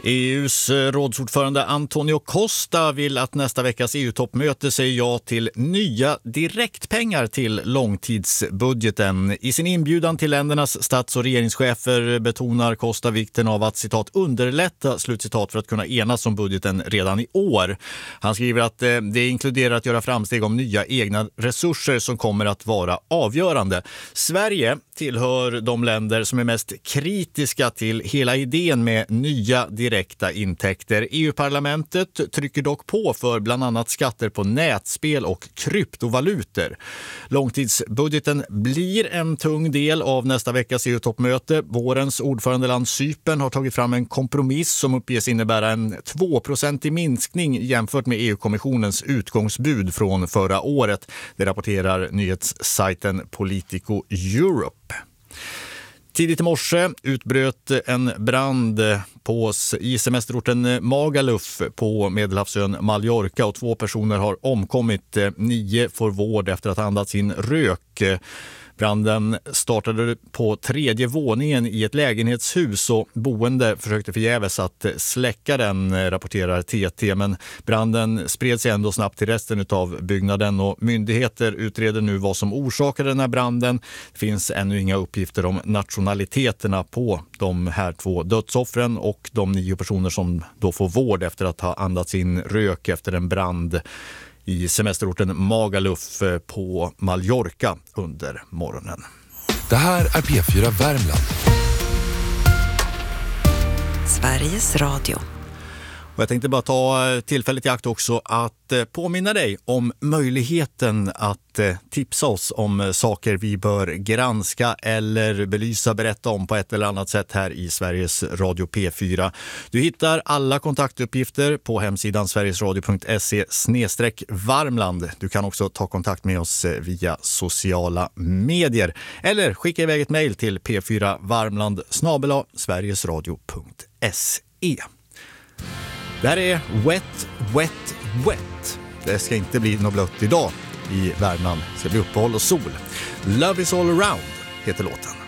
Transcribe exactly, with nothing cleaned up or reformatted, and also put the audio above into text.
E U:s rådsordförande Antonio Costa vill att nästa veckas E U-toppmöte säger ja till nya direktpengar till långtidsbudgeten. I sin inbjudan till ländernas stats- och regeringschefer betonar Costa vikten av att citat underlätta slutcitat för att kunna enas om budgeten redan i år. Han skriver att det inkluderar att göra framsteg om nya egna resurser som kommer att vara avgörande. Sverige tillhör de länder som är mest kritiska till hela idén med nya direkta intäkter. E U-parlamentet trycker dock på för bland annat skatter på nätspel och kryptovalutor. Långtidsbudgeten blir en tung del av nästa veckas E U-toppmöte. Vårens ordförandeland Cypern har tagit fram en kompromiss som uppges innebära en två procent i minskning jämfört med E U-kommissionens utgångsbud från förra året. Det rapporterar nyhetssajten Politico Europe. Tidigt i morse utbröt en brand på, i semesterorten Magaluf på Medelhavsön Mallorca och två personer har omkommit. Nio får vård efter att ha andats in rök. Branden startade på tredje våningen i ett lägenhetshus och boende försökte förgäves att släcka den, rapporterar T T. Men branden spred sig ändå snabbt till resten av byggnaden och myndigheter utreder nu vad som orsakade den här branden. Det finns ännu inga uppgifter om nationaliteterna på de här två dödsoffren och de nio personer som då får vård efter att ha andats in rök efter en brand i semesterorten Magaluf på Mallorca under morgonen. Det här är P fyra Värmland. Sveriges Radio. Och jag tänkte bara ta tillfället i akt också att påminna dig om möjligheten att tipsa oss om saker vi bör granska eller belysa, berätta om på ett eller annat sätt här i Sveriges Radio P fyra. Du hittar alla kontaktuppgifter på hemsidan sverigesradio punkt se snedstreck Värmland. Du kan också ta kontakt med oss via sociala medier eller skicka iväg ett mejl till p fyra varmland snabel-a sverigesradio punkt se. Det här är Wet, Wet, Wet. Det ska inte bli något blött idag i Värmland. Det ska bli uppehåll och sol. Love is all around heter låten.